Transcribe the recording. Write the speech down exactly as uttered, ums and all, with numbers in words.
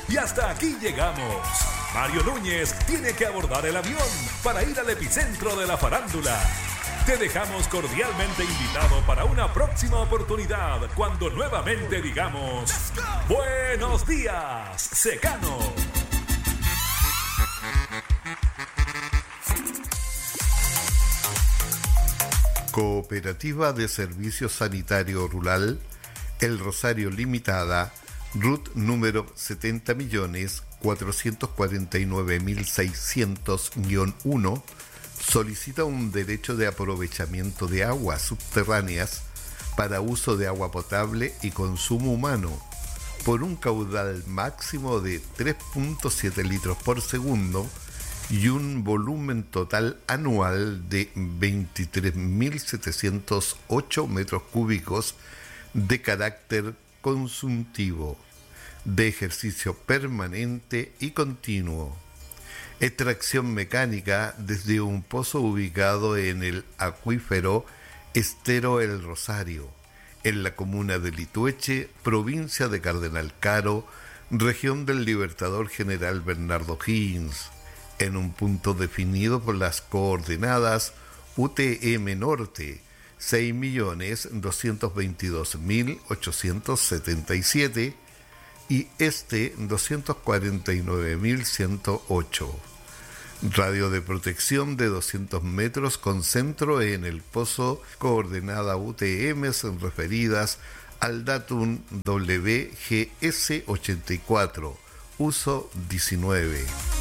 Y hasta aquí llegamos. Mario Núñez tiene que abordar el avión para ir al epicentro de la farándula. Te dejamos cordialmente invitado para una próxima oportunidad cuando nuevamente digamos ¡buenos días, Secano! Cooperativa de Servicio Sanitario Rural, El Rosario Limitada, R U T número setenta millones cuatrocientos cuarenta y nueve mil seiscientos guión uno, solicita un derecho de aprovechamiento de aguas subterráneas para uso de agua potable y consumo humano por un caudal máximo de tres punto siete litros por segundo y un volumen total anual de veintitrés mil setecientos ocho metros cúbicos de carácter consultivo, de ejercicio permanente y continuo. Extracción mecánica desde un pozo ubicado en el acuífero Estero El Rosario, en la comuna de Litueche, provincia de Cardenal Caro, región del Libertador General Bernardo Higgins, en un punto definido por las coordenadas U T M Norte seis millones doscientos veintidós mil ochocientos setenta y siete y Este doscientos cuarenta y nueve mil ciento ocho. Radio de protección de doscientos metros con centro en el pozo, coordenada U T M referidas al datum W G S ochenta y cuatro, uso diecinueve.